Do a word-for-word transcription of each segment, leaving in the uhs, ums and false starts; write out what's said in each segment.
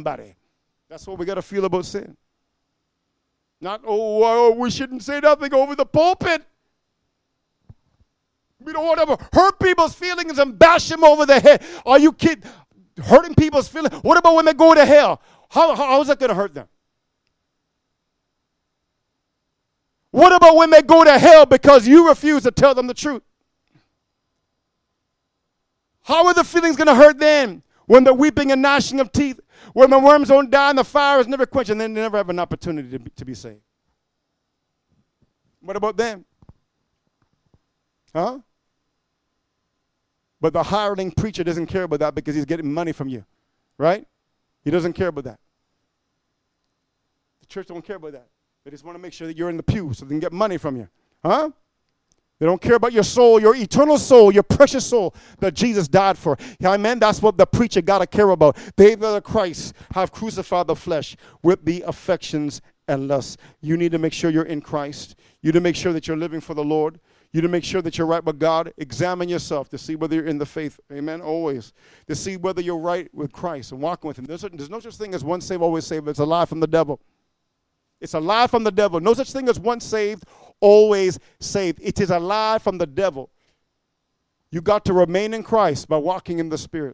somebody. That's what we got to feel about sin. Not, oh, oh, we shouldn't say nothing over the pulpit. We don't want to hurt people's feelings and bash them over the head. Are you kidding? Hurting people's feelings? What about when they go to hell? How, how, how is that going to hurt them? What about when they go to hell because you refuse to tell them the truth? How are the feelings going to hurt them when they're weeping and gnashing of teeth, when the worms don't die and the fire is never quenched, and then they never have an opportunity to be, to be saved? What about them? Huh? But the hireling preacher doesn't care about that because he's getting money from you, right? He doesn't care about that. The church don't care about that. They just want to make sure that you're in the pew so they can get money from you, huh? They don't care about your soul, your eternal soul, your precious soul that Jesus died for. Amen? That's what the preacher got to care about. They that are Christ have crucified the flesh with the affections and lusts. You need to make sure you're in Christ. You need to make sure that you're living for the Lord. You need to make sure that you're right with God. Examine yourself to see whether you're in the faith. Amen? Always. To see whether you're right with Christ and walking with him. There's, there's no such thing as once saved, always saved. It's a lie from the devil. It's a lie from the devil. No such thing as once saved, always saved. It is a lie from the devil. You got to remain in Christ by walking in the Spirit.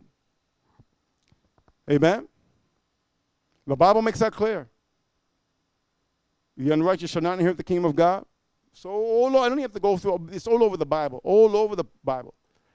Amen? The Bible makes that clear. The unrighteous shall not inherit the kingdom of God. So, all, I don't even have to go through, it's all over the Bible, all over the Bible.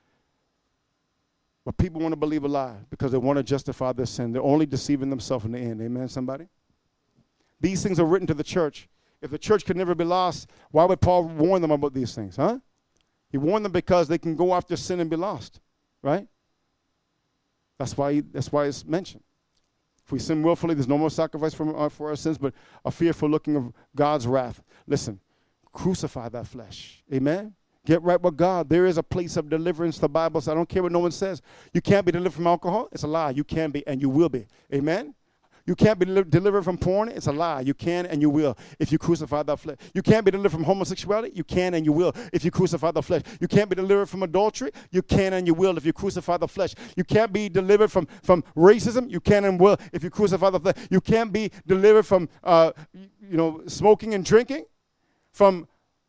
But people want to believe a lie because they want to justify their sin. They're only deceiving themselves in the end. Amen, somebody? These things are written to the church. If the church could never be lost, why would Paul warn them about these things, huh? He warned them because they can go after sin and be lost, right? That's why, he, that's why it's mentioned. If we sin willfully, there's no more sacrifice for, uh, for our sins, but a fearful looking of God's wrath. Listen, crucify that flesh. Amen? Get right with God. There is a place of deliverance. The Bible says, I don't care what no one says. You can't be delivered from alcohol. It's a lie. You can be, and you will be. Amen? You can't be deli- delivered from porn. It's a lie. You can and you will if you crucify that flesh. You can't be delivered from homosexuality. You can and you will if you crucify the flesh. You can't be delivered from adultery. You can and you will if you crucify the flesh. You can't be delivered from, from racism. You can and will if you crucify the flesh. You can't be delivered from, uh, you know, smoking and drinking, from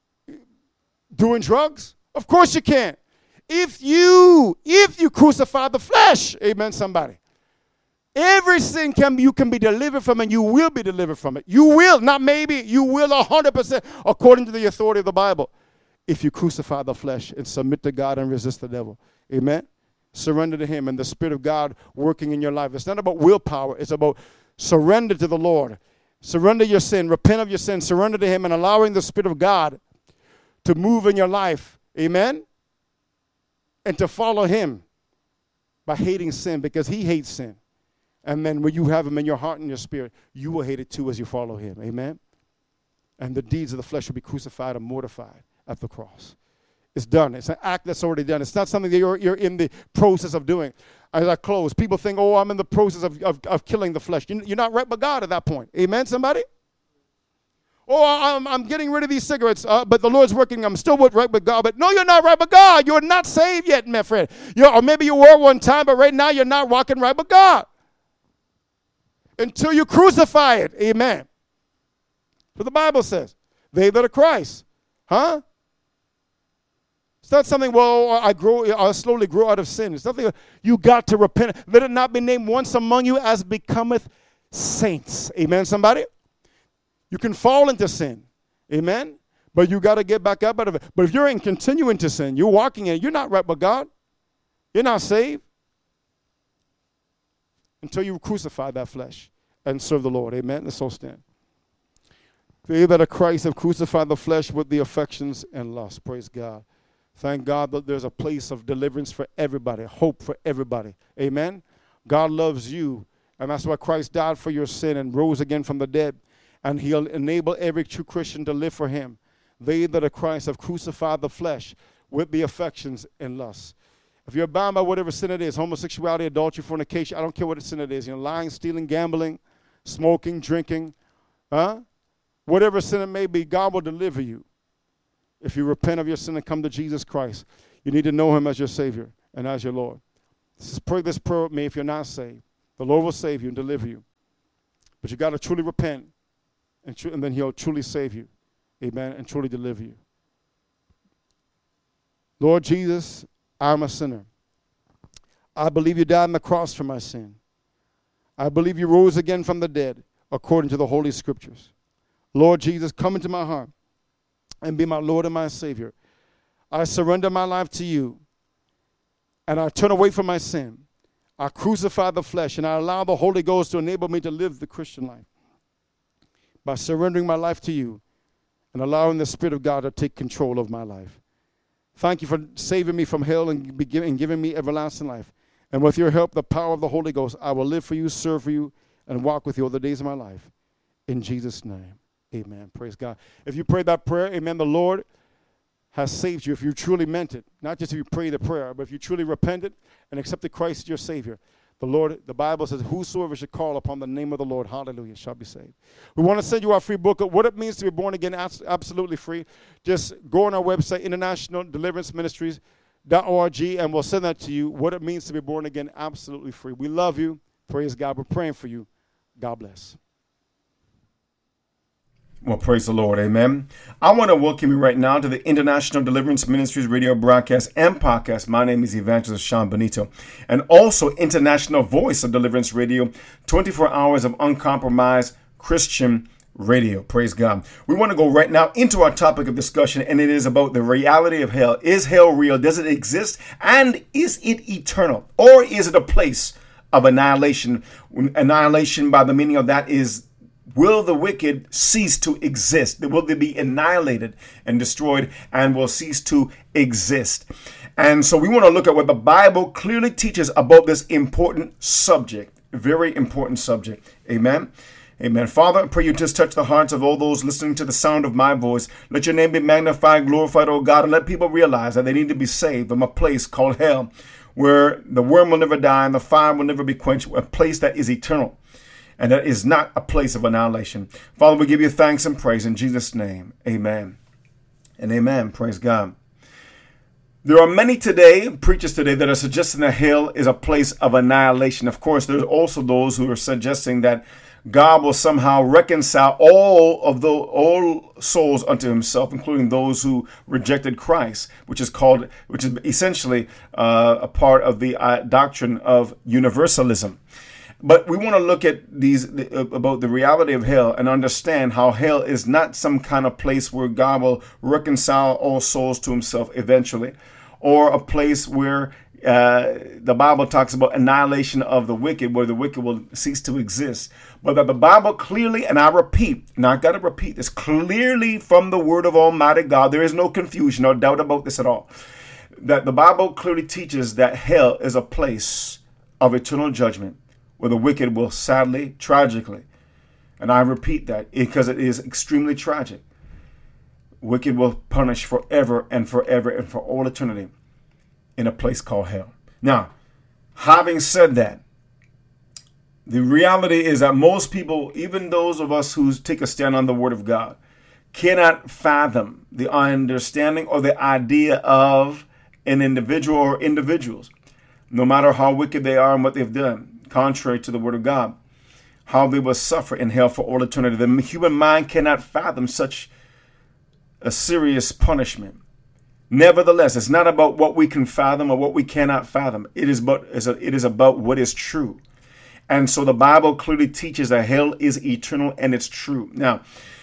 doing drugs. Of course you can. If you, if you crucify the flesh, amen, somebody. Every sin can be, you can be delivered from, and you will be delivered from it. You will, not maybe, you will one hundred percent according to the authority of the Bible. If you crucify the flesh and submit to God and resist the devil. Amen? Surrender to him and the Spirit of God working in your life. It's not about willpower. It's about surrender to the Lord. Surrender your sin. Repent of your sin. Surrender to him and allowing the Spirit of God to move in your life. Amen? And to follow him by hating sin because he hates sin. And then when you have him in your heart and your spirit, you will hate it too as you follow him. Amen? And the deeds of the flesh will be crucified and mortified at the cross. It's done. It's an act that's already done. It's not something that you're, you're in the process of doing. As I close, people think, oh, I'm in the process of, of, of killing the flesh. You're not right with God at that point. Amen, somebody? Oh, I'm, I'm getting rid of these cigarettes, uh, but the Lord's working. I'm still right with God. But no, you're not right with God. You're not saved yet, my friend. You're, or maybe you were one time, but right now you're not walking right with God. Until you crucify it. Amen. So the Bible says, they that are Christ. Huh? It's not something, well, I grow, I slowly grow out of sin. It's nothing, you got to repent. Let it not be named once among you as becometh saints. Amen, somebody? You can fall into sin. Amen? But you got to get back up out of it. But if you're in continuing to sin, you're walking in, you're not right with God. You're not saved. Until you crucify that flesh and serve the Lord. Amen? Let's all stand. They that are Christ have crucified the flesh with the affections and lusts. Praise God. Thank God that there's a place of deliverance for everybody, hope for everybody. Amen? God loves you, and that's why Christ died for your sin and rose again from the dead, and he'll enable every true Christian to live for him. They that are Christ have crucified the flesh with the affections and lusts. If you're bound by whatever sin it is, homosexuality, adultery, fornication, I don't care what sin it is, you know, lying, stealing, gambling, smoking, drinking, huh? Whatever sin it may be, God will deliver you. If you repent of your sin and come to Jesus Christ, you need to know him as your Savior and as your Lord. This is, pray this prayer with me if you're not saved. The Lord will save you and deliver you. But you got to truly repent, and, tr- and then he'll truly save you. Amen. And truly deliver you. Lord Jesus, I'm a sinner. I believe you died on the cross for my sin. I believe you rose again from the dead according to the Holy Scriptures. Lord Jesus, come into my heart and be my Lord and my Savior. I surrender my life to you, and I turn away from my sin. I crucify the flesh, and I allow the Holy Ghost to enable me to live the Christian life by surrendering my life to you and allowing the Spirit of God to take control of my life. Thank you for saving me from hell and giving me everlasting life. And with your help, the power of the Holy Ghost, I will live for you, serve for you, and walk with you all the days of my life. In Jesus' name, amen. Praise God. If you prayed that prayer, amen, the Lord has saved you if you truly meant it. Not just if you prayed the prayer, but if you truly repented and accepted Christ as your Savior. The Lord, the Bible says, whosoever should call upon the name of the Lord, hallelujah, shall be saved. We want to send you our free book of what it means to be born again, absolutely free. Just go on our website, international deliverance ministries dot org, and we'll send that to you, what it means to be born again, absolutely free. We love you. Praise God. We're praying for you. God bless. Well, praise the Lord. Amen. I want to welcome you right now to the International Deliverance Ministries radio broadcast and podcast. My name is Evangelist Sean Benito, and also International Voice of Deliverance Radio, twenty-four hours of uncompromised Christian radio. Praise God. We want to go right now into our topic of discussion, and it is about the reality of hell. Is hell real? Does it exist? And is it eternal? Or is it a place of annihilation? Annihilation, by the meaning of that, is will the wicked cease to exist? Will they be annihilated and destroyed and will cease to exist? And so we want to look at what the Bible clearly teaches about this important subject. Very important subject. Amen. Amen. Father, I pray you just touch the hearts of all those listening to the sound of my voice. Let your name be magnified, glorified, oh God, and let people realize that they need to be saved from a place called hell, where the worm will never die and the fire will never be quenched, a place that is eternal and that is not a place of annihilation. Father, we give you thanks and praise in Jesus' name. Amen and amen. Praise God. There are many today, preachers today, that are suggesting that hell is a place of annihilation. Of course, there's also those who are suggesting that God will somehow reconcile all of the all souls unto himself, including those who rejected Christ, which is called, which is essentially uh, a part of the uh, doctrine of universalism. But we want to look at these uh, about the reality of hell and understand how hell is not some kind of place where God will reconcile all souls to himself eventually, or a place where Uh, the Bible talks about annihilation of the wicked, where the wicked will cease to exist. But that the Bible clearly, and I repeat, and I got to repeat this, clearly from the word of Almighty God, there is no confusion or doubt about this at all, that the Bible clearly teaches that hell is a place of eternal judgment, where the wicked will sadly, tragically, and I repeat that because it is extremely tragic, wicked will punish forever and forever and for all eternity in a place called hell. Now, having said that, the reality is that most people, even those of us who take a stand on the Word of God, cannot fathom the understanding or the idea of an individual or individuals, no matter how wicked they are and what they've done, contrary to the Word of God, how they will suffer in hell for all eternity. The human mind cannot fathom such a serious punishment. Nevertheless, it's not about what we can fathom or what we cannot fathom. It is about, it is about what is true. And so the Bible clearly teaches that hell is eternal and it's true. Now,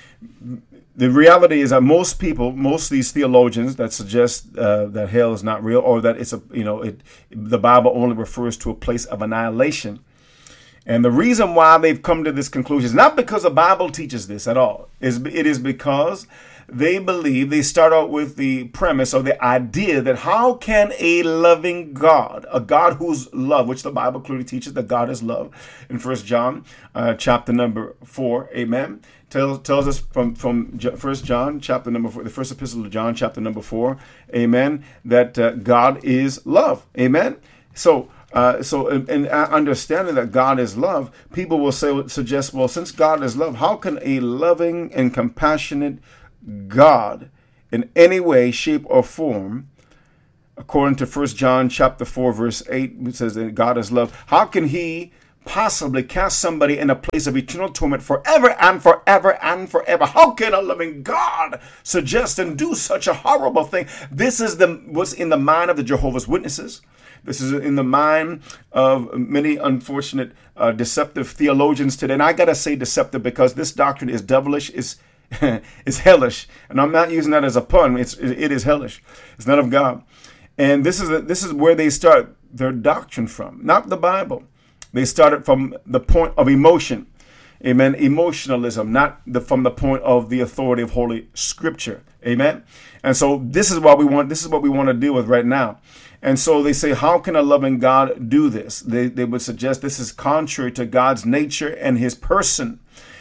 the reality is that most people, most of these theologians that suggest uh, that hell is not real, or that it's a, you know, it, the Bible only refers to a place of annihilation. And the reason why they've come to this conclusion is not because the Bible teaches this at all. It is because they believe, they start out with the premise or the idea that how can a loving God, a God who's love, which the Bible clearly teaches that God is love in First John uh, chapter number four, amen, tells tells us from, from First John chapter number four, the first epistle of John chapter number four, amen, that uh, God is love, amen. So, Uh, so in, in understanding that God is love, people will say, suggest, well, since God is love, how can a loving and compassionate God in any way, shape, or form, according to First John chapter four, verse eight, it says that God is love, how can he possibly cast somebody in a place of eternal torment forever and forever and forever? How can a loving God suggest and do such a horrible thing? This is the what's in the mind of the Jehovah's Witnesses. This is in the mind of many unfortunate, uh, deceptive theologians today. And I got to say deceptive because this doctrine is devilish, is is hellish. And I'm not using that as a pun. It's, it is hellish. It's not of God. And this is, a, this is where they start their doctrine from, not the Bible. They started from the point of emotion. Amen. Emotionalism, not the, from the point of the authority of Holy Scripture. Amen. And so this is what we want. This is what we want to deal with right now. And so they say, how can a loving God do this? They, they would suggest this is contrary to God's nature and his person.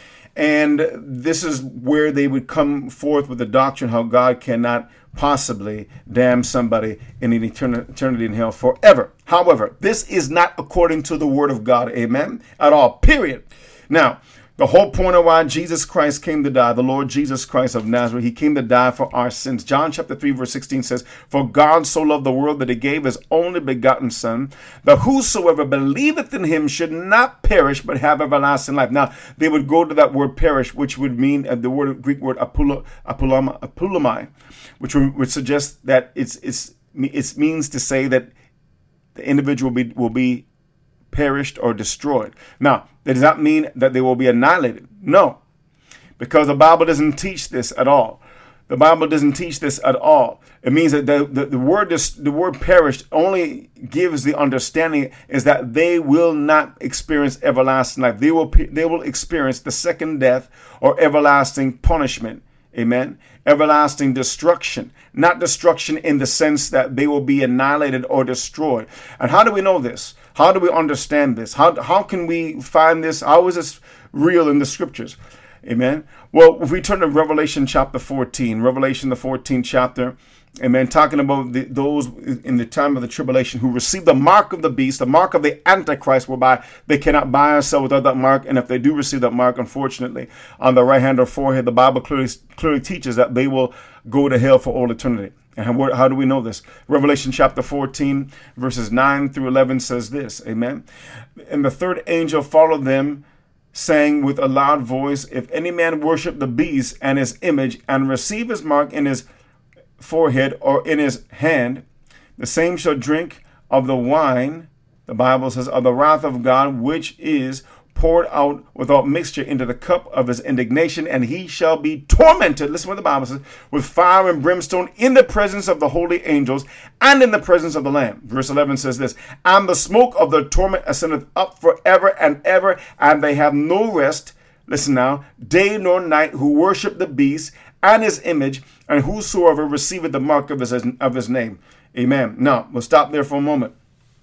And this is where they would come forth with the doctrine how God cannot possibly damn somebody in an eternity in hell forever. However, this is not according to the word of God. Amen. At all. Period. Now, the whole point of why Jesus Christ came to die, the Lord Jesus Christ of Nazareth, he came to die for our sins. John chapter three, verse sixteen says, for God so loved the world that he gave his only begotten son, that whosoever believeth in him should not perish, but have everlasting life. Now, they would go to that word perish, which would mean uh, the word Greek word apulo, apulama, apulomai, which would, would suggest that it's, it's, it means to say that the individual will be, will be perished or destroyed. Now, that does not mean that they will be annihilated. No, because the Bible doesn't teach this at all. The Bible doesn't teach this at all. It means that the, the, the word the word perished only gives the understanding is that they will not experience everlasting life. They will they will experience the second death or everlasting punishment. Amen. Everlasting destruction, not destruction in the sense that they will be annihilated or destroyed. And how do we know this? How do we understand this? How, how can we find this? How is this real in the scriptures? Amen. Well, if we turn to Revelation chapter fourteen, Revelation the fourteenth chapter, amen, talking about the, those in the time of the tribulation who receive the mark of the beast, the mark of the Antichrist, whereby they cannot buy or sell without that mark. And if they do receive that mark, unfortunately, on the right hand or forehead, the Bible clearly, clearly teaches that they will go to hell for all eternity. And how, how do we know this? Revelation chapter fourteen, verses nine through eleven says this, amen. And the third angel followed them, saying with a loud voice, if any man worship the beast and his image and receive his mark in his forehead or in his hand, the same shall drink of the wine, the Bible says, of the wrath of God, which is poured out without mixture into the cup of his indignation, and he shall be tormented, listen what the Bible says, with fire and brimstone in the presence of the holy angels and in the presence of the Lamb. Verse eleven says this, and the smoke of their torment ascendeth up forever and ever, and they have no rest, listen now, day nor night, who worship the beast and his image, and whosoever receiveth the mark of his, of his name. Amen. Now, we'll stop there for a moment.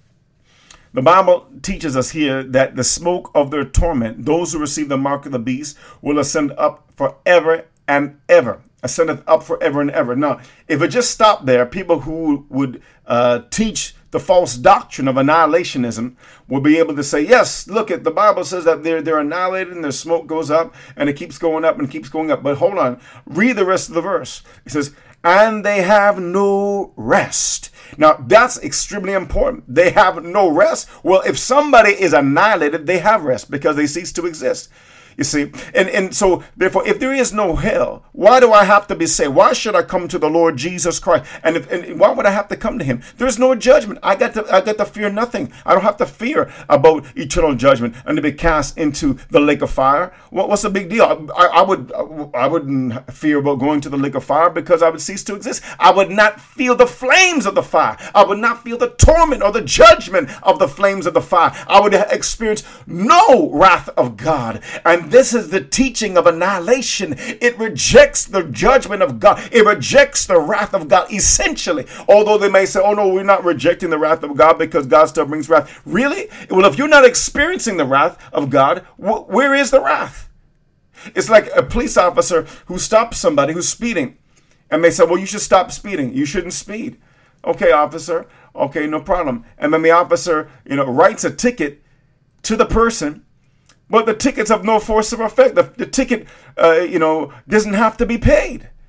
The Bible teaches us here that the smoke of their torment, those who receive the mark of the beast, will ascend up forever and ever. Ascendeth up forever and ever. Now, if it just stopped there, people who would uh, teach the false doctrine of annihilationism will be able to say, yes, look at the Bible says that they're, they're annihilated and their smoke goes up and it keeps going up and keeps going up. But hold on, read the rest of the verse. It says, and they have no rest. Now, that's extremely important. They have no rest. Well, if somebody is annihilated, they have rest because they cease to exist. You see, and, and so therefore, if there is no hell, why do I have to be saved? Why should I come to the Lord Jesus Christ? And, if, and why would I have to come to him? There's no judgment. I got to I got to fear nothing. I don't have to fear about eternal judgment and to be cast into the lake of fire. What, what's the big deal? I, I would I wouldn't fear about going to the lake of fire because I would cease to exist. I would not feel the flames of the fire. I would not feel the torment or the judgment of the flames of the fire. I would experience no wrath of God. And this is the teaching of annihilation. It rejects the judgment of God. It rejects the wrath of God, essentially. Although they may say, oh no, we're not rejecting the wrath of God because God still brings wrath. Really? Well, if you're not experiencing the wrath of God, wh- where is the wrath? It's like a police officer who stops somebody who's speeding. And they say, well, you should stop speeding. You shouldn't speed. Okay, officer. Okay, no problem. And then the officer, you know, writes a ticket to the person. But the tickets have no force of effect. The, the ticket, uh, you know, doesn't have to be paid.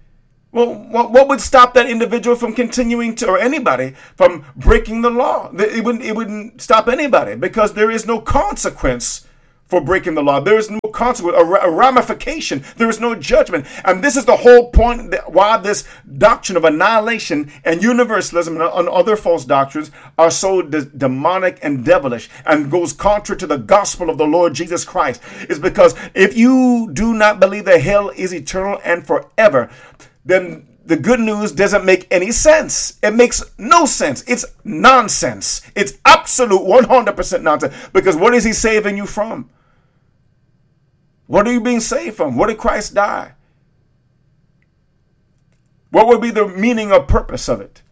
Well, what, what would stop that individual from continuing to, or anybody from breaking the law? It wouldn't, it wouldn't stop anybody, because there is no consequence for breaking the law. There is no consequence, a, a ramification. There is no judgment. And this is the whole point that why this doctrine of annihilation and universalism and, and other false doctrines are so de- demonic and devilish and goes contrary to the gospel of the Lord Jesus Christ, is because if you do not believe that hell is eternal and forever, then the good news doesn't make any sense. It makes no sense. It's nonsense. It's absolute one hundred percent nonsense. Because what is he saving you from? What are you being saved from? What did Christ die? What would be the meaning or purpose of it?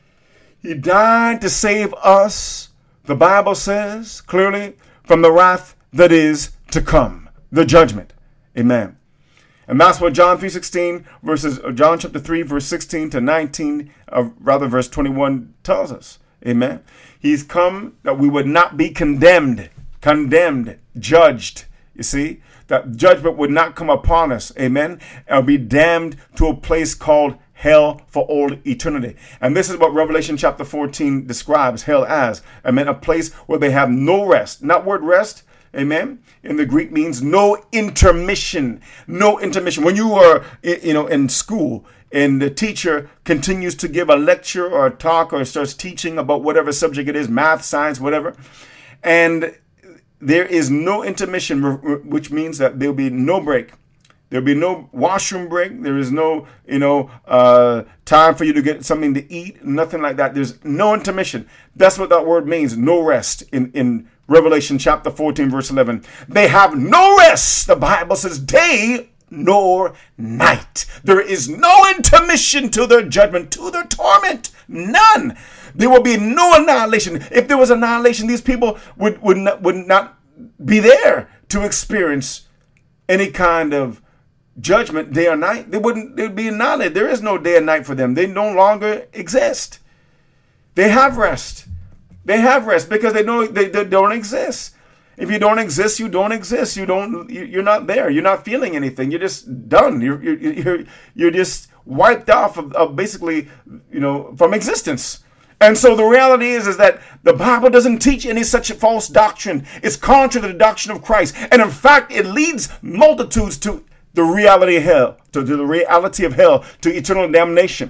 He died to save us, the Bible says clearly, from the wrath that is to come, the judgment. Amen. And that's what John three sixteen verses John chapter three verse sixteen to nineteen, uh, rather verse twenty-one tells us. Amen. He's come that we would not be condemned, condemned, judged. You see, that judgment would not come upon us. Amen. And be damned to a place called hell for all eternity. And this is what Revelation chapter fourteen describes hell as. Amen. A place where they have no rest. Not word rest. Amen. In the Greek means no intermission, no intermission. When you are, you know, in school and the teacher continues to give a lecture or a talk or starts teaching about whatever subject it is, math, science, whatever, and there is no intermission, which means that there'll be no break. There'll be no washroom break. There is no, you know, uh, time for you to get something to eat. Nothing like that. There's no intermission. That's what that word means. No rest in, in Revelation chapter fourteen, verse eleven. They have no rest. The Bible says day nor night. There is no intermission to their judgment, to their torment. None. There will be no annihilation. If there was annihilation, these people would, would, not, would not be there to experience any kind of judgment day or night. They wouldn't, they'd be annihilated. There is no day and night for them. They no longer exist. They have rest. They have rest because they know they, they don't exist. If you don't exist, you don't exist. You don't. You're not there. You're not feeling anything. You're just done. You're you're you're, you're just wiped off of, of basically, you know, from existence. And so the reality is, is that the Bible doesn't teach any such false doctrine. It's contrary to the doctrine of Christ. And in fact, it leads multitudes to the reality of hell, to, to the reality of hell, to eternal damnation.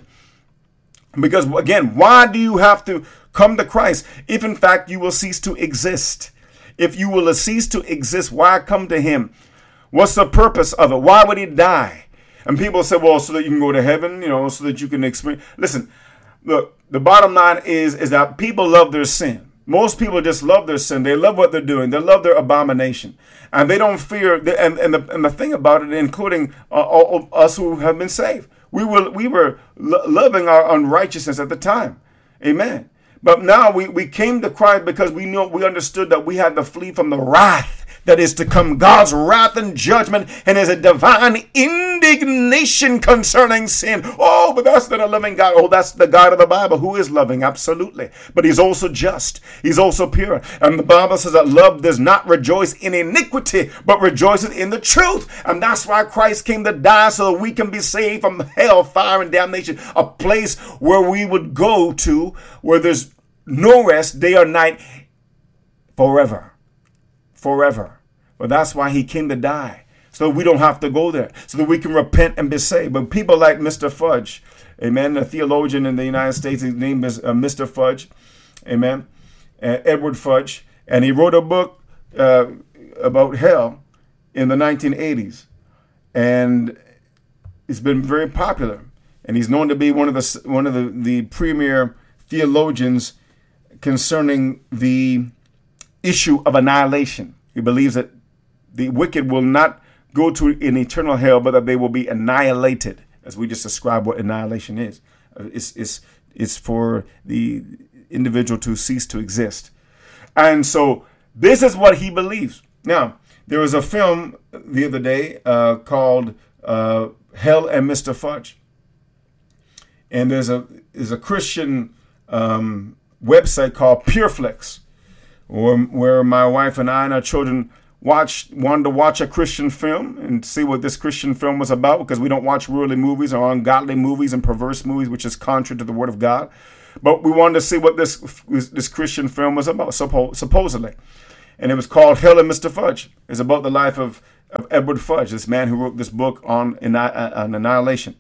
Because again, why do you have to come to Christ if in fact you will cease to exist? If you will cease to exist, why come to him? What's the purpose of it? Why would he die? And people say, well, so that you can go to heaven, you know, so that you can experience. Listen, look, the bottom line is, is that people love their sin. Most people just love their sin. They love what they're doing. They love their abomination. And they don't fear. And, and, the, and the thing about it, including uh, all, us who have been saved, we were, we were lo- loving our unrighteousness at the time. Amen. But now we, we came to Christ because we knew, we understood that we had to flee from the wrath that is to come, God's wrath and judgment, and there's a divine indignation concerning sin. Oh, but that's not a loving God. Oh, that's the God of the Bible who is loving, absolutely. But he's also just. He's also pure. And the Bible says that love does not rejoice in iniquity, but rejoices in the truth. And that's why Christ came to die, so that we can be saved from hell, fire, and damnation. A place where we would go to where there's no rest, day or night, forever. Forever. But that's why he came to die, so we don't have to go there, so that we can repent and be saved. But people like Mister Fudge, amen, a theologian in the United States, his name is uh, Mister Fudge, amen, uh, Edward Fudge, and he wrote a book uh, about hell in the nineteen eighties, and it's been very popular, and he's known to be one of the one of the, the premier theologians concerning the issue of annihilation. He believes that the wicked will not go to an eternal hell, but that they will be annihilated, as we just described what annihilation is. It's, it's, it's for the individual to cease to exist. And so this is what he believes. Now, there was a film the other day uh, called uh, Hell and Mister Fudge. And there's a, there's a Christian um, website called Pureflix, where, where my wife and I and our children watch wanted to watch a Christian film and see what this Christian film was about, because we don't watch worldly movies or ungodly movies and perverse movies, which is contrary to the Word of God. But we wanted to see what this this Christian film was about, suppo- supposedly. And it was called Hell and Mister Fudge. It's about the life of, of Edward Fudge, this man who wrote this book on, on annihilation.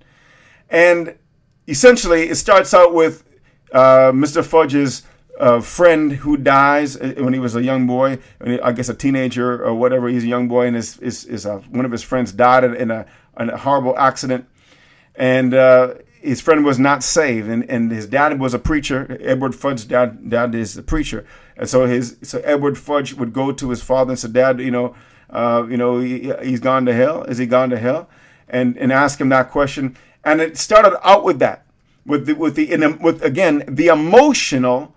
And essentially, it starts out with uh, Mister Fudge's uh, friend who dies when he was a young boy, I guess a teenager or whatever. He's a young boy, and his, his, his, uh, one of his friends died in a, in a horrible accident. And uh, his friend was not saved, and, and his dad was a preacher. Edward Fudge's dad, dad is a preacher. And so his so Edward Fudge would go to his father and say, "Dad, you know, uh, you know, he, he's gone to hell. Is he gone to hell?" And and ask him that question. And it started out with that, with the, with the in, with again the emotional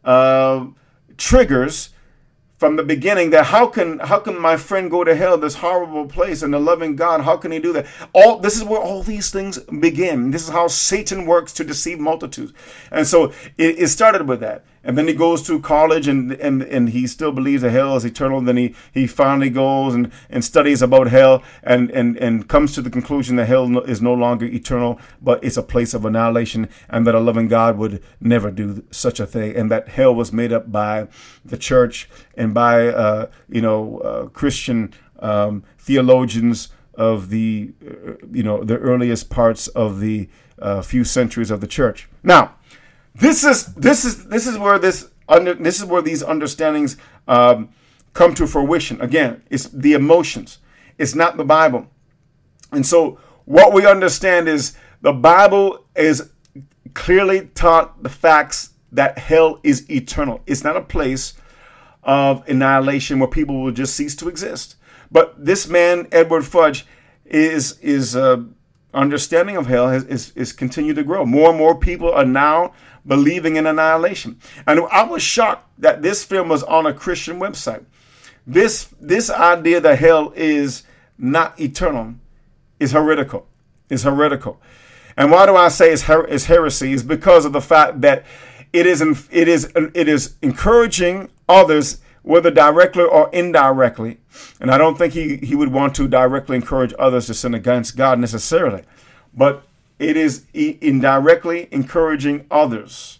uh, triggers from the beginning. That how can how can my friend go to hell, this horrible place, and the loving God? How can he do that? All this is where all these things begin. This is how Satan works to deceive multitudes. And so it, it started with that. And then he goes to college, and, and, and he still believes that hell is eternal. Then he, he finally goes and, and studies about hell and, and, and comes to the conclusion that hell is no longer eternal, but it's a place of annihilation, and that a loving God would never do such a thing, and that hell was made up by the church and by uh, you know uh, Christian um, theologians of the uh, you know the earliest parts of the uh, few centuries of the church. Now, This is this is this is where this under this is where these understandings um, come to fruition. Again, it's the emotions. It's not the Bible. And so what we understand is the Bible is clearly taught the facts that hell is eternal. It's not a place of annihilation where people will just cease to exist. But this man, Edward Fudge, is is uh, understanding of hell has, is is continued to grow. More and more people are now believing in annihilation. And I was shocked that this film was on a Christian website. This this idea that hell is not eternal is heretical. Is heretical. And why do I say it's, her- it's heresy? Is because of the fact that it is it is it is encouraging others, whether directly or indirectly. And I don't think he, he would want to directly encourage others to sin against God necessarily. But it is indirectly encouraging others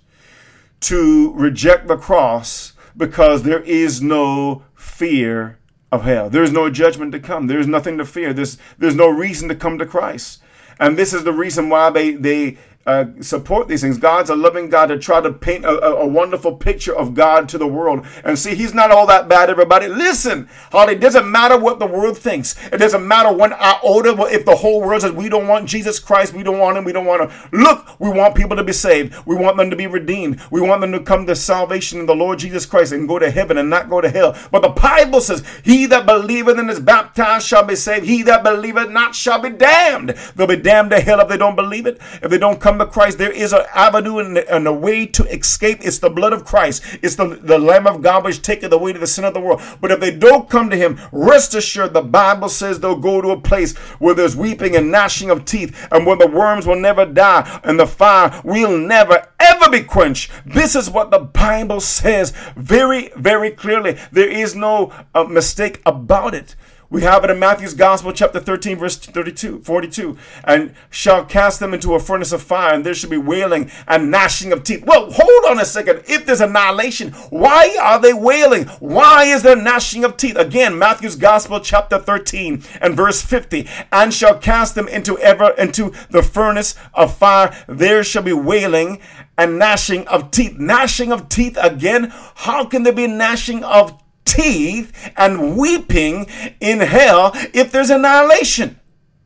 to reject the cross, because there is no fear of hell. There is no judgment to come. There is nothing to fear. There's, there's no reason to come to Christ. And this is the reason why they, they uh, support these things. God's a loving God to try to paint a, a, a wonderful picture of God to the world. And see, he's not all that bad, everybody. Listen, Holly, it doesn't matter what the world thinks. It doesn't matter when our older, if the whole world says we don't want Jesus Christ, we don't want him, we don't want to. Look, we want people to be saved. We want them to be redeemed. We want them to come to salvation in the Lord Jesus Christ and go to heaven and not go to hell. But the Bible says, he that believeth and is baptized shall be saved. He that believeth not shall be damned. They'll be damned to hell if they don't believe it. If they don't come to Christ, there is an avenue and, and a way to escape. It's the blood of Christ. It's the, the Lamb of God which taketh away to the sin of the world. But if they don't come to him, rest assured the Bible says they'll go to a place where there's weeping and gnashing of teeth, and where the worms will never die and the fire will never ever be quenched. This is what the Bible says very, very clearly. There is no uh, mistake about it. We have it in Matthew's Gospel, chapter thirteen, verse thirty-two, forty-two. And shall cast them into a furnace of fire, and there shall be wailing and gnashing of teeth. Well, hold on a second. If there's annihilation, why are they wailing? Why is there gnashing of teeth? Again, Matthew's Gospel, chapter thirteen, and verse fifty. And shall cast them into ever into the furnace of fire. There shall be wailing and gnashing of teeth. Gnashing of teeth again? How can there be gnashing of teeth? teeth and weeping in hell if there's annihilation?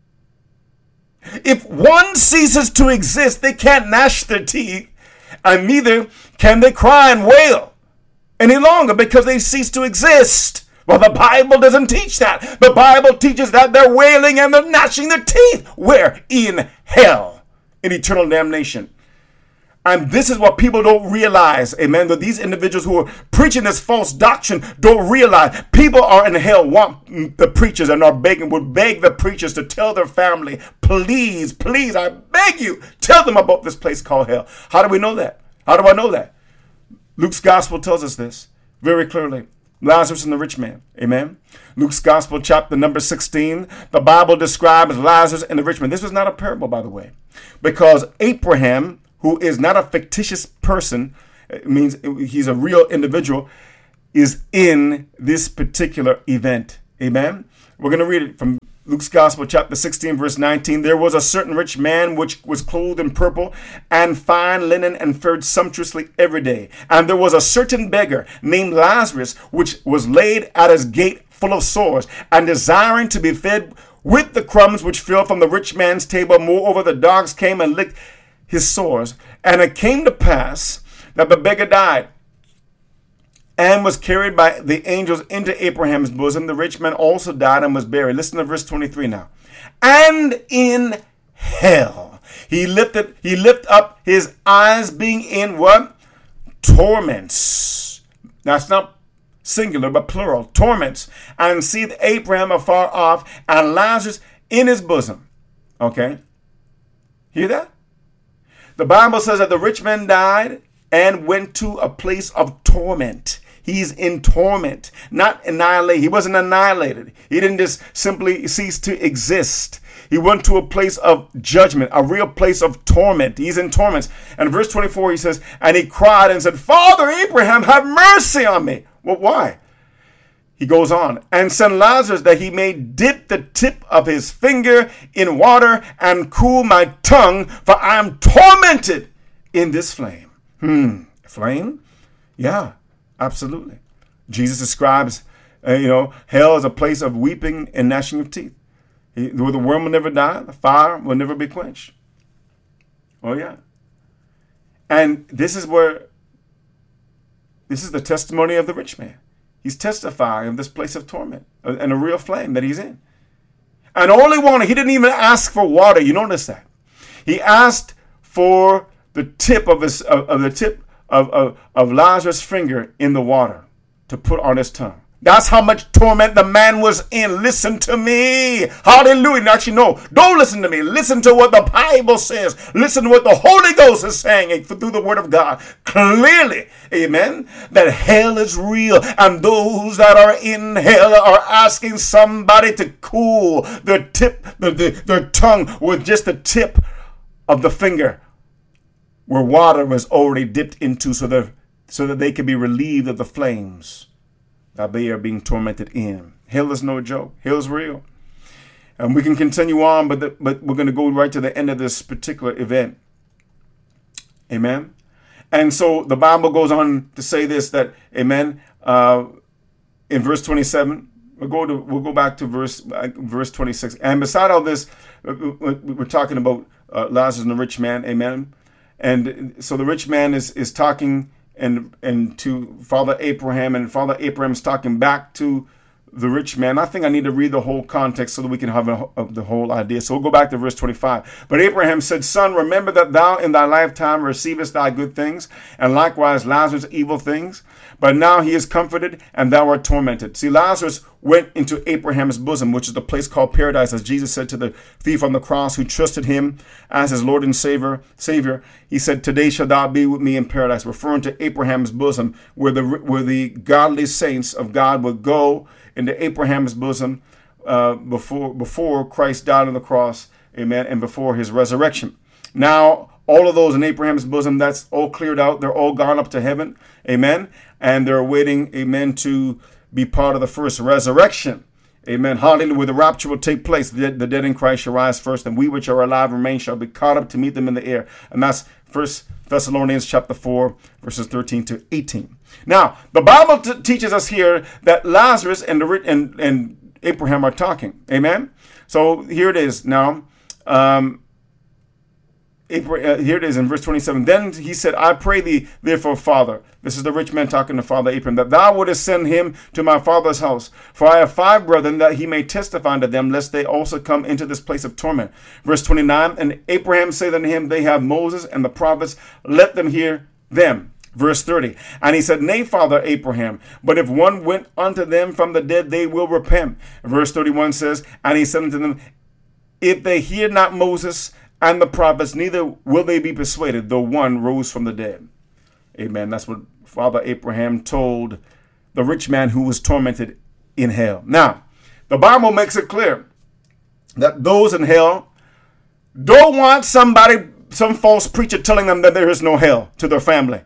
If one ceases to exist, they can't gnash their teeth, and neither can they cry and wail any longer because they cease to exist. Well, the Bible doesn't teach that. The Bible teaches that they're wailing and they're gnashing their teeth. Where? In hell, in eternal damnation. And this is what people don't realize, amen, that these individuals who are preaching this false doctrine don't realize. People are in hell, want the preachers, and are begging, would beg the preachers to tell their family, please, please, I beg you, tell them about this place called hell. How do we know that? How do I know that? Luke's gospel tells us this very clearly. Lazarus and the rich man. Amen. Luke's Gospel, chapter number sixteen, the Bible describes Lazarus and the rich man. This was not a parable, by the way, because Abraham, who is not a fictitious person, it means he's a real individual, is in this particular event. Amen. We're going to read it from Luke's Gospel, chapter sixteen, verse nineteen. There was a certain rich man which was clothed in purple and fine linen and fared sumptuously every day. And there was a certain beggar named Lazarus, which was laid at his gate full of sores, and desiring to be fed with the crumbs which fell from the rich man's table. Moreover, the dogs came and licked his sores. And it came to pass that the beggar died and was carried by the angels into Abraham's bosom. The rich man also died and was buried. Listen to verse twenty-three now. And in hell he lifted, he lifted up his eyes, being in what? Torments. That's not singular, but plural. Torments. And seeth Abraham afar off, and Lazarus in his bosom. Okay. Hear that? The Bible says that the rich man died and went to a place of torment. He's in torment, not annihilated. He wasn't annihilated. He didn't just simply cease to exist. He went to a place of judgment, a real place of torment. He's in torments. And verse twenty-four, he says, and he cried and said, Father Abraham, have mercy on me. Well, why? He goes on, and send Lazarus that he may dip the tip of his finger in water and cool my tongue, for I am tormented in this flame. Hmm, flame? Yeah. Absolutely. Jesus describes, uh, you know, hell as a place of weeping and gnashing of teeth. He, where the worm will never die, the fire will never be quenched. Oh, yeah. And this is where, this is the testimony of the rich man. He's testifying of this place of torment and a real flame that he's in. And all he wanted, he didn't even ask for water. You notice that? He asked for the tip of his, of, of the tip Of, of, of Lazarus' finger in the water to put on his tongue. That's how much torment the man was in. Listen to me. Hallelujah. Actually, no, don't listen to me. Listen to what the Bible says. Listen to what the Holy Ghost is saying through the word of God. Clearly, amen, that hell is real. And those that are in hell are asking somebody to cool their tip, their, their, their tongue with just the tip of the finger, where water was already dipped into, so that so that they could be relieved of the flames that they are being tormented in. Hell is no joke. Hell is real. And we can continue on, but the, but we're going to go right to the end of this particular event. Amen. And so the Bible goes on to say this, that, amen, uh, in verse twenty-seven, we'll go to we'll go back to verse uh, verse twenty-six. And beside all this, we're talking about uh, Lazarus and the rich man. Amen. And so the rich man is, is talking and and to Father Abraham, and Father Abraham's talking back to the rich man. I think I need to read the whole context so that we can have a, a, the whole idea. So we'll go back to verse twenty-five. But Abraham said, Son, remember that thou in thy lifetime receivest thy good things, and likewise Lazarus evil things. But now he is comforted, and thou art tormented. See, Lazarus went into Abraham's bosom, which is the place called paradise, as Jesus said to the thief on the cross who trusted him as his Lord and Savior. Savior. He said, today shalt thou be with me in paradise, referring to Abraham's bosom, where the where the godly saints of God would go into Abraham's bosom uh, before before Christ died on the cross, amen, and before his resurrection. Now, all of those in Abraham's bosom, that's all cleared out. They're all gone up to heaven, amen, and they're waiting, amen, to be part of the first resurrection. Amen. Hallelujah. Where the rapture will take place. The, the dead in Christ shall rise first, and we which are alive remain shall be caught up to meet them in the air. And that's First Thessalonians chapter four, verses thirteen to eighteen. Now, the Bible t- teaches us here that Lazarus and, the, and, and Abraham are talking. Amen. So here it is now. Um, Abraham, uh, here it is in verse twenty-seven. Then he said, I pray thee, therefore, Father. This is the rich man talking to Father Abraham, that thou wouldest send him to my father's house. For I have five brethren, that he may testify unto them, lest they also come into this place of torment. Verse twenty-nine. And Abraham said unto him, they have Moses and the prophets, let them hear them. Verse thirty. And he said, nay, Father Abraham, but if one went unto them from the dead, they will repent. Verse thirty-one says, and he said unto them, if they hear not Moses and the prophets, neither will they be persuaded, though one rose from the dead. Amen. That's what Father Abraham told the the rich man who was tormented in hell. Now, the Bible makes it clear that those in hell don't want somebody, some false preacher telling them that there is no hell to their family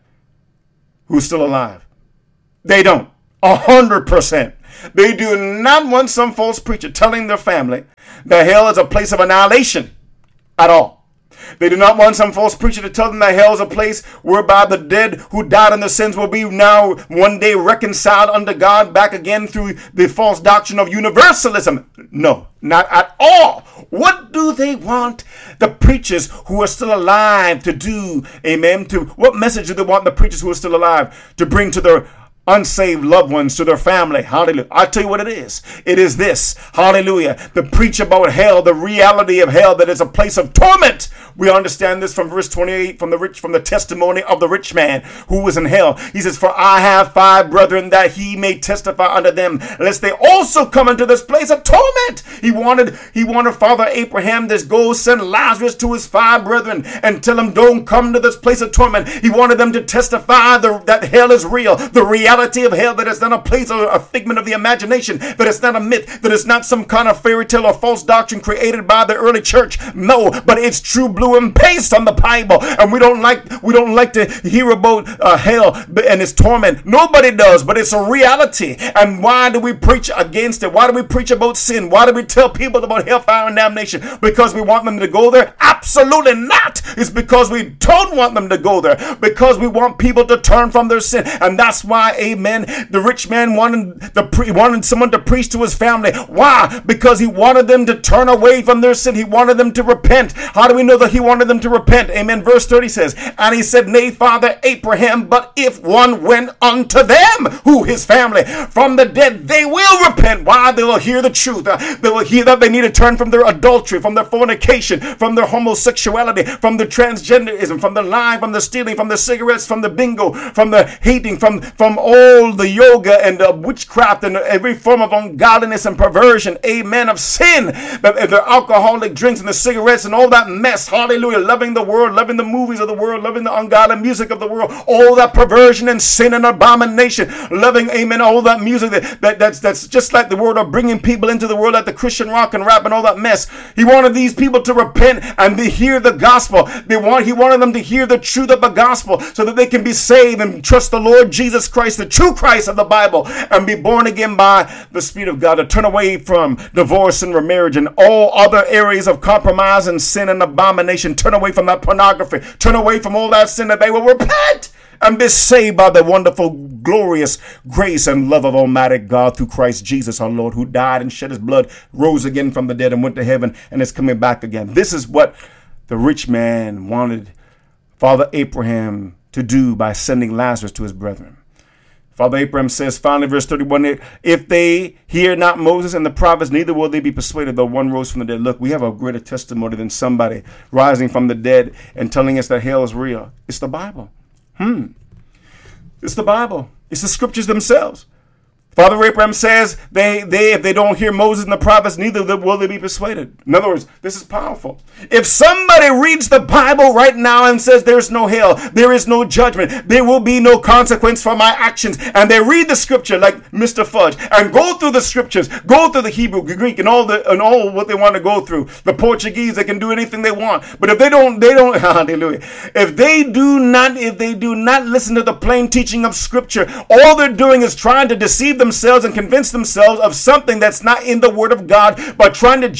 who's still alive. They don't. A hundred percent. They do not want some false preacher telling their family that hell is a place of annihilation at all. They do not want some false preacher to tell them that hell is a place whereby the dead who died in their sins will be now one day reconciled unto God back again through the false doctrine of universalism. No, not at all. What do they want the preachers who are still alive to do? Amen. To what message do they want the preachers who are still alive to bring to their unsaved loved ones, to their family? Hallelujah. I'll tell you what it is. It is this. Hallelujah. To preach about hell, the reality of hell, that is a place of torment. We understand this from verse twenty-eight, from the rich, from the testimony of the rich man who was in hell. He says, for I have five brethren, that he may testify unto them, lest they also come into this place of torment. He wanted, he wanted Father Abraham to go send Lazarus to his five brethren and tell them, don't come to this place of torment. He wanted them to testify the, that hell is real. The reality of hell, that it's not a place or a figment of the imagination, that it's not a myth, that it's not some kind of fairy tale or false doctrine created by the early church. No, but it's true blue and based on the Bible. And we don't like we don't like to hear about uh, hell and its torment. Nobody does, but it's a reality. And why do we preach against it? Why do we preach about sin? Why do we tell people about hellfire and damnation? Because we want them to go there? Absolutely not. It's because we don't want them to go there, because we want people to turn from their sin. And that's why, amen, the rich man wanted the pre- wanted someone to preach to his family. Why? Because he wanted them to turn away from their sin. He wanted them to repent. How do we know that he wanted them to repent? Amen. Verse thirty says, and he said, nay, Father Abraham, but if one went unto them, who his family, from the dead, they will repent. Why? They will hear the truth. Uh, they will hear that they need to turn from their adultery, from their fornication, from their homosexuality, from the transgenderism, from the lying, from the stealing, from the cigarettes, from the bingo, from the hating, from, from all the yoga and the witchcraft and every form of ungodliness and perversion. Amen. Of sin, the, the alcoholic drinks and the cigarettes and all that mess. Hallelujah. Loving the world, loving the movies of the world, loving the ungodly music of the world, all that perversion and sin and abomination, loving, amen, all that music that, that that's that's just like the world, of bringing people into the world like the Christian rock and rap and all that mess. He wanted these people to repent and to hear the gospel. They want he wanted them to hear the truth of the gospel so that they can be saved and trust the Lord Jesus Christ, the true Christ of the Bible, and be born again by the Spirit of God, to turn away from divorce and remarriage and all other areas of compromise and sin and abomination. Turn away from that pornography. Turn away from all that sin, that they will repent and be saved by the wonderful, glorious grace and love of Almighty God through Christ Jesus our Lord, who died and shed his blood, rose again from the dead and went to heaven and is coming back again. This is what the rich man wanted Father Abraham to do by sending Lazarus to his brethren. Father Abraham says, finally, verse thirty-one, if they hear not Moses and the prophets, neither will they be persuaded, though one rose from the dead. Look, we have a greater testimony than somebody rising from the dead and telling us that hell is real. It's the Bible. Hmm. It's the Bible. It's the scriptures themselves. Father Abraham says, they, they, if they don't hear Moses and the prophets, neither will they be persuaded. In other words, this is powerful. If somebody reads the Bible right now and says there's no hell, there is no judgment, there will be no consequence for my actions, and they read the scripture like Mister Fudge and go through the scriptures, go through the Hebrew, Greek, and all the and all what they want to go through. The Portuguese, they can do anything they want. But if they don't, they don't, hallelujah. If they do not, if they do not listen to the plain teaching of scripture, all they're doing is trying to deceive themselves and convince themselves of something that's not in the Word of God, by trying to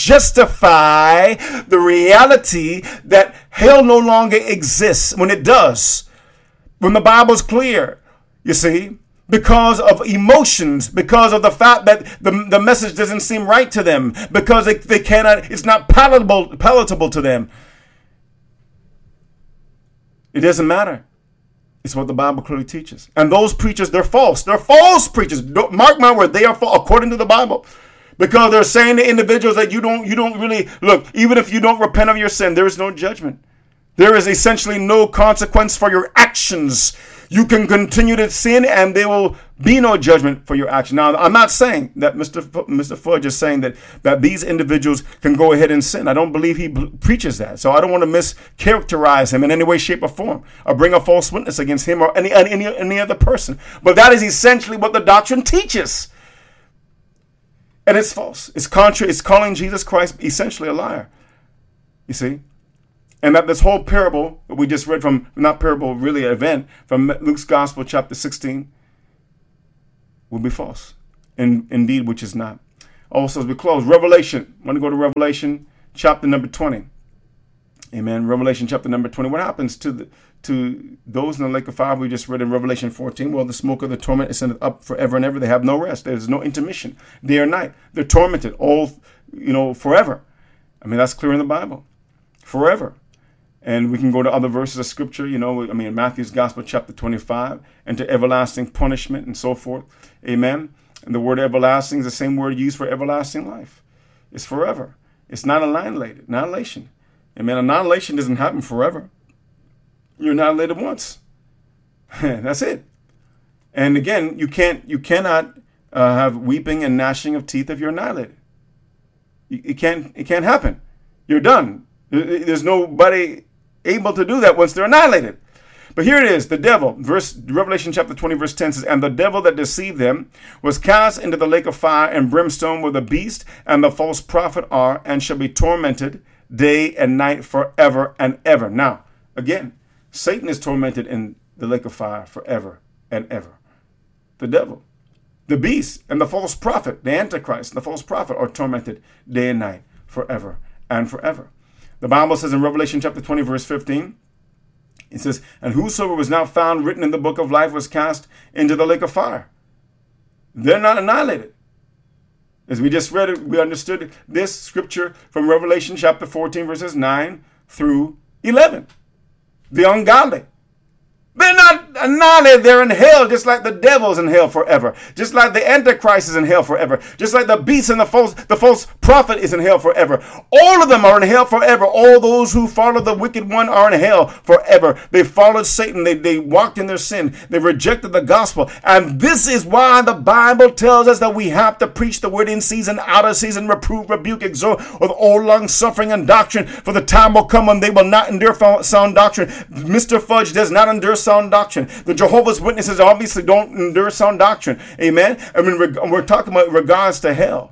justify the reality that hell no longer exists when it does, when the Bible's clear, you see, because of emotions, because of the fact that the, the message doesn't seem right to them, because they, they cannot, it's not palatable, palatable to them. It doesn't matter. It's what the Bible clearly teaches. And those preachers, they're false. They're false preachers. Don't, mark my word, they are false according to the Bible. Because they're saying to individuals that you don't, you don't really, look, even if you don't repent of your sin, there is no judgment. There is essentially no consequence for your actions. You can continue to sin and there will be no judgment for your action. Now, I'm not saying that Mister F- Mister Fudge is saying that, that these individuals can go ahead and sin. I don't believe he b- preaches that. So I don't want to mischaracterize him in any way, shape, or form, or bring a false witness against him or any, any, any other person. But that is essentially what the doctrine teaches. And it's false. It's contrary. It's calling Jesus Christ essentially a liar. You see? And that this whole parable that we just read from, not parable, really an event, from Luke's Gospel, chapter sixteen, will be false. And indeed, which is not. Also, as we close, Revelation. I want to go to Revelation, chapter number twenty. Amen. Revelation, chapter number twenty. What happens to the to those in the lake of fire we just read in Revelation fourteen? Well, the smoke of the torment is sent up forever and ever. They have no rest. There's no intermission, day or night. They're tormented all, you know, forever. I mean, that's clear in the Bible. Forever. And we can go to other verses of scripture, you know, I mean, Matthew's Gospel, chapter twenty-five, and to everlasting punishment and so forth. Amen. And the word everlasting is the same word used for everlasting life. It's forever. It's not annihilated. Annihilation. Amen. Annihilation doesn't happen forever. You're annihilated once. That's it. And again, you can't, you cannot uh, have weeping and gnashing of teeth if you're annihilated. You, it can't, it can't happen. You're done. There's nobody able to do that once they're annihilated. But here it is, the devil, verse Revelation chapter twenty, verse ten says, and the devil that deceived them was cast into the lake of fire and brimstone where the beast and the false prophet are, and shall be tormented day and night forever and ever. Now, again, Satan is tormented in the lake of fire forever and ever. The devil, the beast, and the false prophet, the Antichrist, and the false prophet are tormented day and night forever and forever. The Bible says in Revelation chapter twenty, verse fifteen, it says, and whosoever was not found written in the book of life was cast into the lake of fire. They're not annihilated. As we just read it, we understood this scripture from Revelation chapter fourteen, verses nine through eleven. The ungodly. They're not annihilated. They're in hell, just like the devil's in hell forever. Just like the Antichrist is in hell forever. Just like the beast and the false, the false prophet is in hell forever. All of them are in hell forever. All those who follow the wicked one are in hell forever. They followed Satan. They, they walked in their sin. They rejected the gospel. And this is why the Bible tells us that we have to preach the word in season, out of season, reprove, rebuke, exhort with all long suffering and doctrine. For the time will come when they will not endure sound doctrine. Mister Fudge does not endure sound doctrine. The Jehovah's Witnesses obviously don't endure sound doctrine. Amen. I mean, we're talking about regards to hell.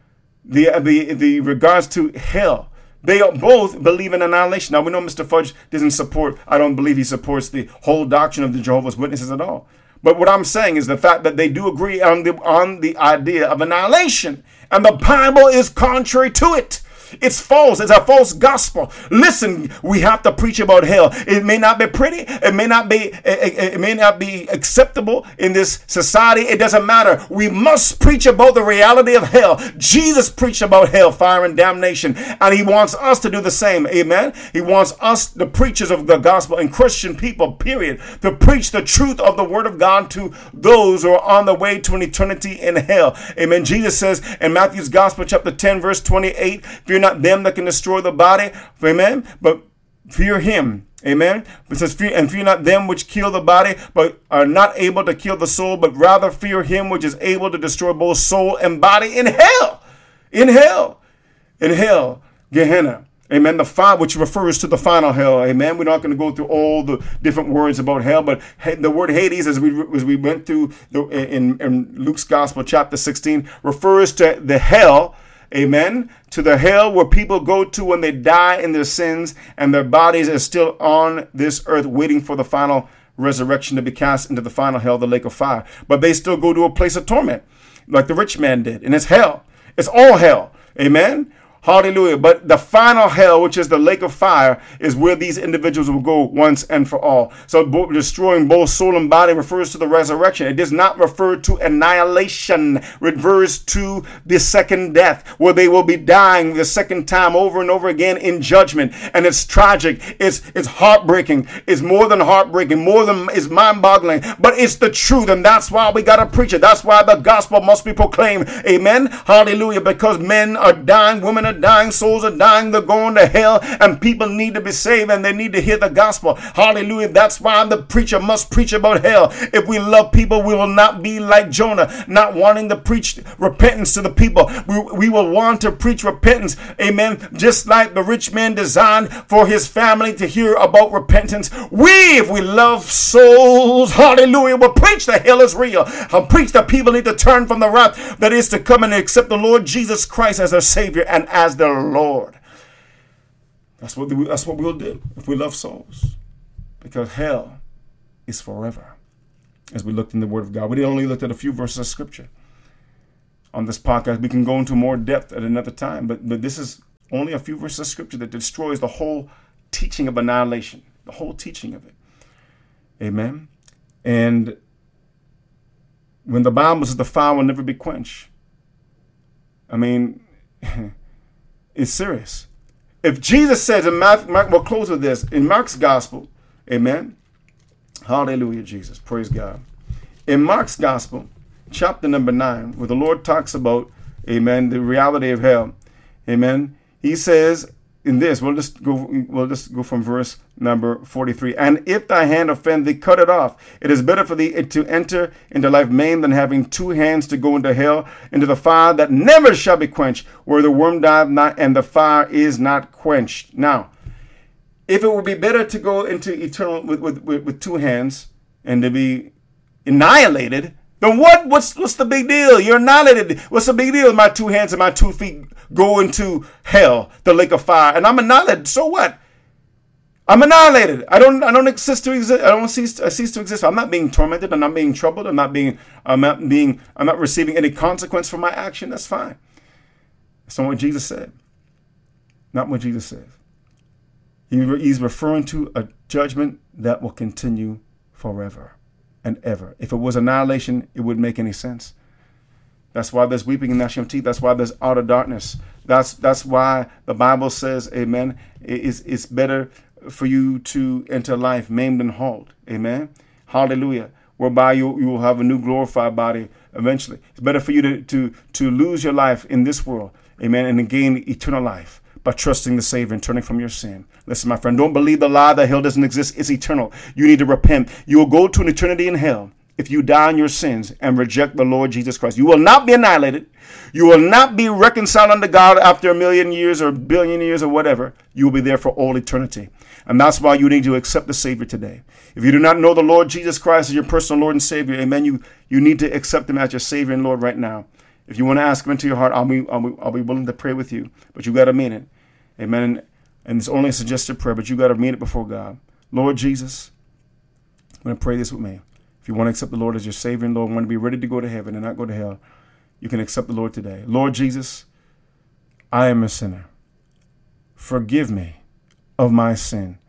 The, the, the regards to hell. They both believe in annihilation. Now, we know Mister Fudge doesn't support, I don't believe he supports the whole doctrine of the Jehovah's Witnesses at all. But what I'm saying is the fact that they do agree on the, on the idea of annihilation. And the Bible is contrary to it. It's false. It's a false gospel. Listen, we have to preach about hell. It may not be pretty. It may not be, it, it may not be acceptable in this society. It doesn't matter. We must preach about the reality of hell. Jesus preached about hell, fire, and damnation. And he wants us to do the same. Amen. He wants us, the preachers of the gospel and Christian people, period, to preach the truth of the word of God to those who are on the way to an eternity in hell. Amen. Jesus says in Matthew's Gospel, chapter ten, verse twenty-eight, fear not them that can destroy the body, amen, but fear him, amen. It says, fear, and fear not them which kill the body, but are not able to kill the soul, but rather fear him which is able to destroy both soul and body in hell, in hell, in hell, Gehenna. Amen. The fire, which refers to the final hell. Amen. We're not going to go through all the different words about hell, but the word Hades, as we as we went through the, in, in Luke's Gospel, chapter sixteen, refers to the hell. Amen. To the hell where people go to when they die in their sins and their bodies are still on this earth waiting for the final resurrection to be cast into the final hell, the lake of fire. But they still go to a place of torment like the rich man did. And it's hell. It's all hell. Amen. Hallelujah. But the final hell, which is the lake of fire, is where these individuals will go once and for all. So bo- destroying both soul and body refers to the resurrection. It does not refer to annihilation. It refers to the second death, where they will be dying the second time over and over again in judgment. And it's tragic. It's it's heartbreaking. It's more than heartbreaking. More than it's mind-boggling. But it's the truth, and that's why we got to preach it. That's why the gospel must be proclaimed. Amen. Hallelujah. Because men are dying, women are are dying, souls are dying, they're going to hell, and people need to be saved and they need to hear the gospel. Hallelujah. That's why the preacher must preach about hell. If we love people, we will not be like Jonah, not wanting to preach repentance to the people. We, we will want to preach repentance. Amen. Just like the rich man designed for his family to hear about repentance. We, if we love souls, hallelujah, will preach that hell is real. I'll preach that people need to turn from the wrath that is to come and accept the Lord Jesus Christ as their Savior and as their Lord. That's what, we, that's what we'll do if we love souls. Because hell is forever. As we looked in the Word of God, we only looked at a few verses of Scripture. On this podcast, we can go into more depth at another time, but, but this is only a few verses of Scripture that destroys the whole teaching of annihilation, the whole teaching of it. Amen. And when the Bible says the fire will never be quenched, I mean, it's serious. If Jesus says, in Mark, Mark, we'll close with this, in Mark's gospel, amen. Hallelujah, Jesus. Praise God. In Mark's gospel, chapter number nine, where the Lord talks about, amen, the reality of hell, amen. He says in this, we'll just go, we'll just go from verse number forty-three. And if thy hand offend thee, cut it off. It is better for thee to enter into life maimed than having two hands to go into hell, into the fire that never shall be quenched, where the worm dieth not and the fire is not quenched. Now, if it would be better to go into eternal with, with, with, with two hands and to be annihilated, then what? What's what's the big deal? You're annihilated. What's the big deal? My two hands and my two feet go into hell, the lake of fire, and I'm annihilated. So what? I'm annihilated. I don't. I don't exist to exist. I don't cease. I cease to exist. I'm not being tormented. I'm not being troubled. I'm not being. I'm not being. I'm not receiving any consequence for my action. That's fine. That's not what Jesus said. Not what Jesus says. He, he's referring to a judgment that will continue forever and ever. If it was annihilation, it wouldn't make any sense. That's why there's weeping and gnashing of teeth. That's why there's outer darkness. That's that's why the Bible says, amen, it's, it's better for you to enter life maimed and hauled. Amen. Hallelujah. Whereby you, you will have a new glorified body eventually. It's better for you to, to, to lose your life in this world. Amen. And to gain eternal life by trusting the Savior and turning from your sin. Listen, my friend, don't believe the lie that hell doesn't exist. It's eternal. You need to repent. You will go to an eternity in hell if you die in your sins and reject the Lord Jesus Christ. You will not be annihilated. You will not be reconciled unto God after a million years or a billion years or whatever. You will be there for all eternity. And that's why you need to accept the Savior today. If you do not know the Lord Jesus Christ as your personal Lord and Savior, amen, you, you need to accept him as your Savior and Lord right now. If you want to ask him into your heart, I'll be, I'll be, I'll be willing to pray with you. But you got to mean it. Amen. And it's only a suggested prayer, but you got to mean it before God. Lord Jesus, I'm going to pray this with me. If you want to accept the Lord as your Savior and Lord, want to be ready to go to heaven and not go to hell, you can accept the Lord today. Lord Jesus, I am a sinner. Forgive me of my sin.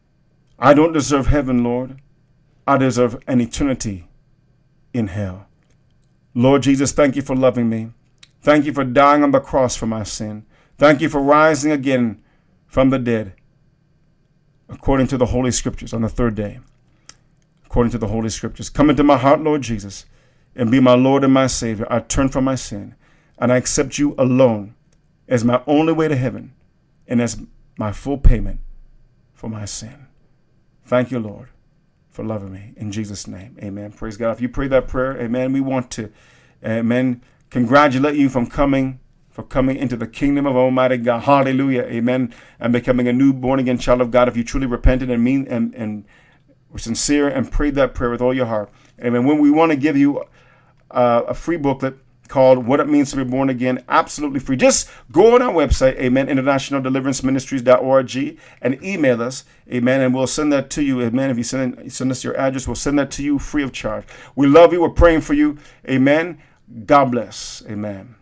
I don't deserve heaven, Lord. I deserve an eternity in hell. Lord Jesus, thank you for loving me. Thank you for dying on the cross for my sin. Thank you for rising again from the dead, according to the Holy Scriptures, on the third day. According to the Holy Scriptures. Come into my heart, Lord Jesus, and be my Lord and my Savior. I turn from my sin, and I accept you alone as my only way to heaven and as my full payment for my sin. Thank you, Lord, for loving me. In Jesus' name, amen. Praise God. If you pray that prayer, amen, we want to, amen, congratulate you from coming for coming into the kingdom of Almighty God. Hallelujah. Amen. And becoming a new born again child of God. If you truly repented and mean and, and were sincere and prayed that prayer with all your heart. Amen. When we want to give you uh, a free booklet called What It Means to Be Born Again, absolutely free. Just go on our website, amen, international deliverance ministries dot org, and email us, amen, and we'll send that to you, amen. If you send, send us your address, we'll send that to you free of charge. We love you. We're praying for you. Amen. God bless. Amen.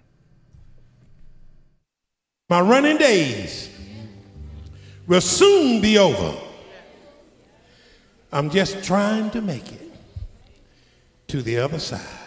My running days will soon be over. I'm just trying to make it to the other side.